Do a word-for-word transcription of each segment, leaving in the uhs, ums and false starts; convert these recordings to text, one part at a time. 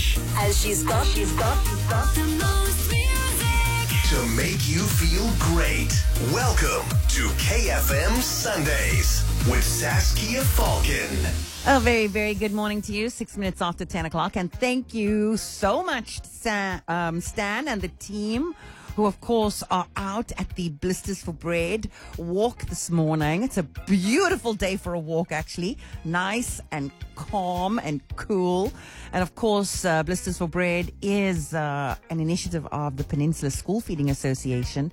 Fresh. As she's got, she's got, she's got The most music. To make you feel great. Welcome to K F M Sundays with Saskia Falcon. A very, very good morning to you. Six minutes after ten o'clock. And thank you so much, Stan, um, Stan and the team, who, of course, are out at the Blisters for Bread walk this morning. It's a beautiful day for a walk, actually. Nice and calm and cool. And, of course, uh, Blisters for Bread is uh, an initiative of the Peninsula School Feeding Association.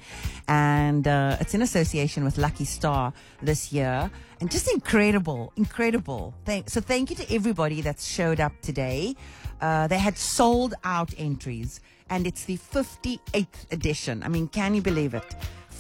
And uh, it's in association with Lucky Star this year. And just incredible, incredible. Thank, so thank you to everybody that's showed up today. Uh, they had sold out entries. And it's the fifty-eighth edition. I mean, can you believe it?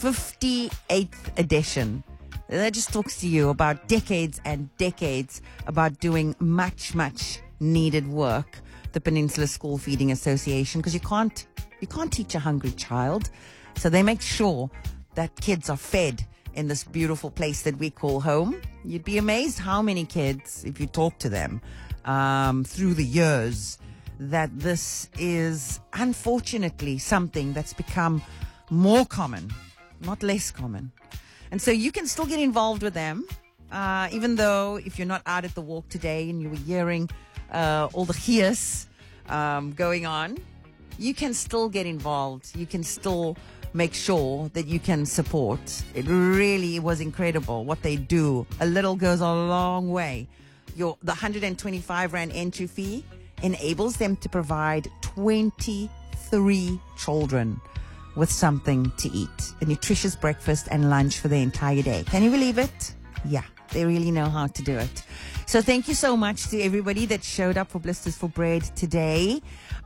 fifty-eighth edition. That just talks to you about decades and decades about doing much, much needed work. The Peninsula School Feeding Association, because you can't, you can't teach a hungry child. So they make sure that kids are fed in this beautiful place that we call home. You'd be amazed how many kids, if you talk to them, um, through the years, that this is unfortunately something that's become more common, not less common. And so you can still get involved with them, uh, even though if you're not out at the walk today and you were hearing uh, all the cheers um, going on, you can still get involved. You can still make sure that you can support. It really was incredible what they do. A little goes a long way. Your the one hundred twenty-five rand entry fee enables them to provide twenty-three children with something to eat. A nutritious breakfast and lunch for the entire day. Can you believe it? Yeah, they really know how to do it. So thank you so much to everybody that showed up for Blisters for Bread today.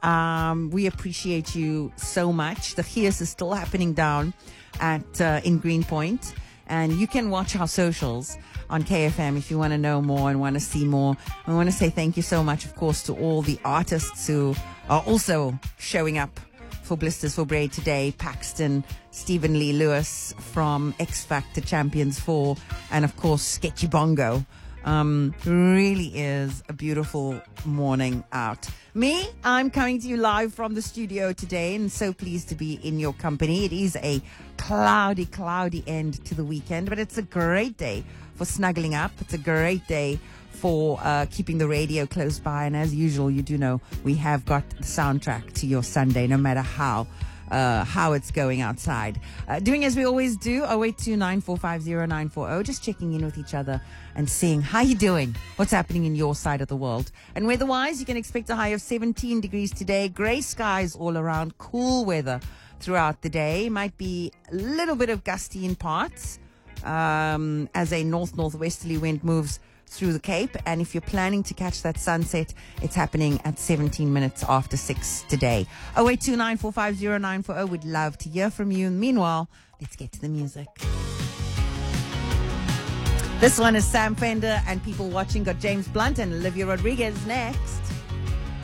Um, we appreciate you so much. The cheers is still happening down at uh, in Greenpoint. And you can watch our socials on K F M if you want to know more and want to see more. I want to say thank you so much, of course, to all the artists who are also showing up for Blisters for Bread today. Paxton, Stephen Lee Lewis from X Factor Champions four, and of course, Sketchy Bongo. Um, really is a beautiful morning out. Me, I'm coming to you live from the studio today and so pleased to be in your company. It is a cloudy, cloudy end to the weekend, but it's a great day for snuggling up. It's a great day for uh, keeping the radio close by. And as usual, you do know we have got the soundtrack to your Sunday, no matter how Uh, how it's going outside. Uh, doing as we always do, oh eight two nine four five zero nine four zero, just checking in with each other and seeing how you doing, what's happening in your side of the world. And weather-wise, you can expect a high of seventeen degrees today, grey skies all around, cool weather throughout the day. Might be a little bit of gusty in parts um, as a north-northwesterly wind moves through the Cape. And if you're planning to catch that sunset, it's happening at seventeen minutes after six today. oh eight two nine four five zero nine four zero. We'd love to hear from you. Meanwhile, let's get to the music. This one is Sam Fender, and people watching got James Blunt and Olivia Rodriguez next.